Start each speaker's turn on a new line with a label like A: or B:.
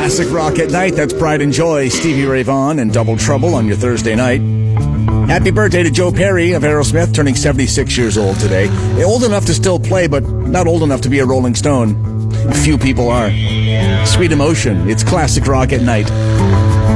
A: Classic rock at night. That's Pride and Joy, Stevie Ray Vaughan, and Double Trouble on your Thursday night. Happy birthday to Joe Perry of Aerosmith, turning 76 years old today. Old enough to still play, but not old enough to be a Rolling Stone. Few people are. Sweet Emotion. It's classic rock at night.